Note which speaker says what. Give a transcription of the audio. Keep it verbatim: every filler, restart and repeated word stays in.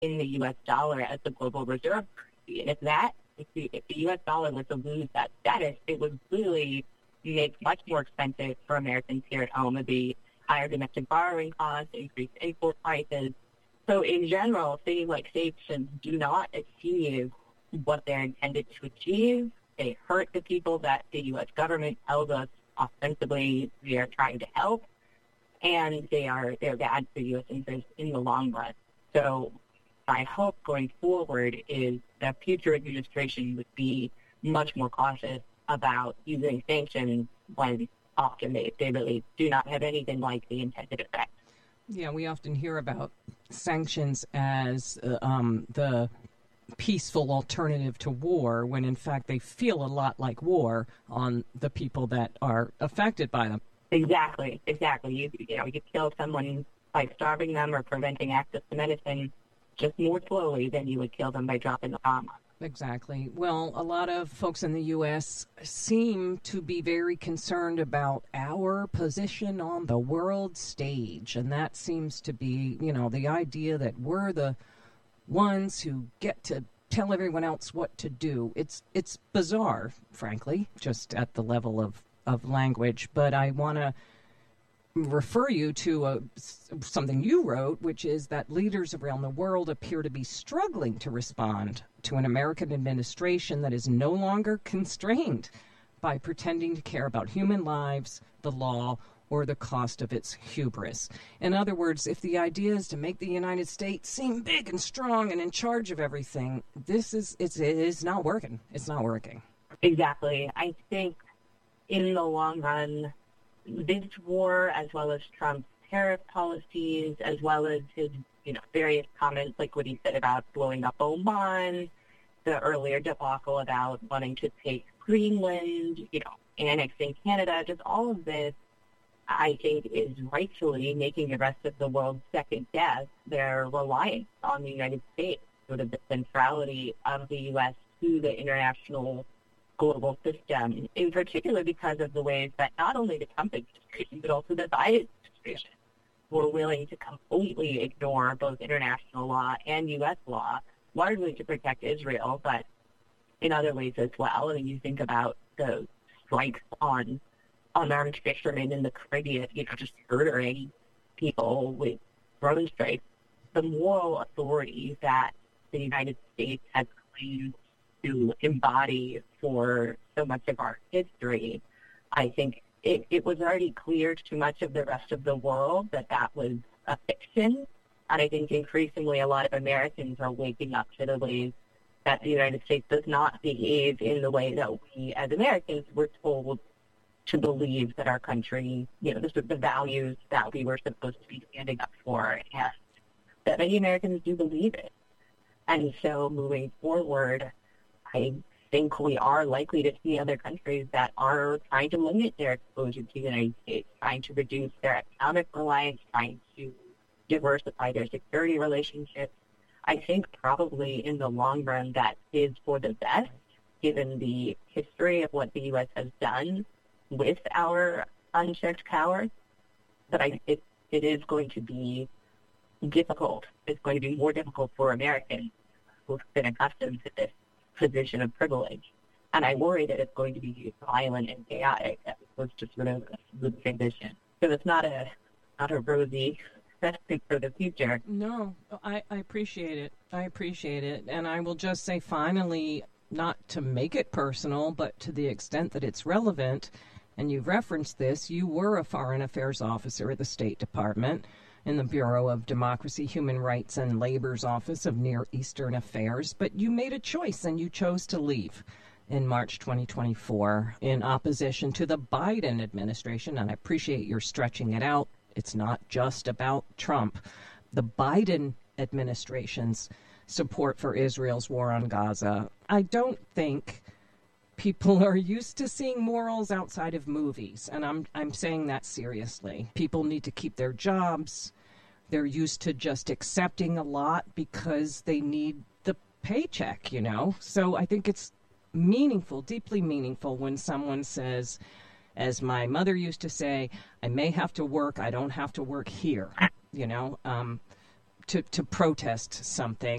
Speaker 1: in the U S dollar as the global reserve currency. And if that, if the, if the U S dollar were to lose that status, it would really make much more expensive for Americans here at home. It would be higher domestic borrowing costs, increased import prices. So in general, things like sanctions do not achieve what they're intended to achieve. They hurt the people that the U S government tells us ostensibly we are trying to help, and they are they're bad for U S interests in the long run. So my hope going forward is that future administration would be much more cautious about using sanctions when often they, they really do not have anything like the intended effect.
Speaker 2: Yeah, we often hear about sanctions as uh, um, the peaceful alternative to war, when in fact they feel a lot like war on the people that are affected by them.
Speaker 1: Exactly, exactly. You, you know, you kill someone by starving them or preventing access to medicine just more slowly than you would kill them by dropping a bomb.
Speaker 2: Exactly. Well, a lot of folks in the U S seem to be very concerned about our position on the world stage. And that seems to be, you know, the idea that we're the ones who get to tell everyone else what to do. It's it's bizarre, frankly, just at the level of, of language. But I want to refer you to a, something you wrote, which is that leaders around the world appear to be struggling to respond to an American administration that is no longer constrained by pretending to care about human lives, the law, or the cost of its hubris. In other words, if the idea is to make the United States seem big and strong and in charge of everything, this is it's, it is not working. It's not working.
Speaker 1: Exactly. I think in the long run, this war, as well as Trump's tariff policies, as well as his, you know, various comments, like what he said about blowing up Oman, the earlier debacle about wanting to take Greenland, you know, annexing Canada, just all of this, I think, is rightfully making the rest of the world second guess their reliance on the United States, sort of the centrality of the U S to the international global system, in particular because of the ways that not only the Trump administration, but also the Biden administration were willing to completely ignore both international law and U S law, largely to protect Israel, but in other ways as well. And you think about the strikes on unarmed fishermen in the Caribbean, you know, just murdering people with drone strikes. The moral authority that the United States has claimed to embody for so much of our history, I think it, it was already clear to much of the rest of the world that that was a fiction. And I think increasingly a lot of Americans are waking up to the ways that the United States does not behave in the way that we as Americans were told to believe that our country, you know, this was the values that we were supposed to be standing up for, and that many Americans do believe it. And so moving forward, I think we are likely to see other countries that are trying to limit their exposure to the United States, trying to reduce their economic reliance, trying to diversify their security relationships. I think probably in the long run that is for the best, given the history of what the U S has done with our unchecked power. But I, it, it is going to be difficult. It's going to be more difficult for Americans who've been accustomed to this position of privilege. And I worry that it's going to be violent and chaotic as opposed to sort of a smooth transition. So it's not a not a rosy prospect for the future.
Speaker 2: No, I, I appreciate it. I appreciate it. And I will just say finally, not to make it personal, but to the extent that it's relevant, and you've referenced this, you were a foreign affairs officer at the State Department in the Bureau of Democracy, Human Rights, and Labor's Office of Near Eastern Affairs, but you made a choice and you chose to leave in March twenty twenty-four in opposition to the Biden administration, and I appreciate your stretching it out. It's not just about Trump. The Biden administration's support for Israel's war on Gaza. I don't think people are used to seeing morals outside of movies, and I'm I'm saying that seriously. People need to keep their jobs. They're used to just accepting a lot because they need the paycheck, you know? So I think it's meaningful, deeply meaningful when someone says, as my mother used to say, I may have to work, I don't have to work here, you know? Um, to, to protest something.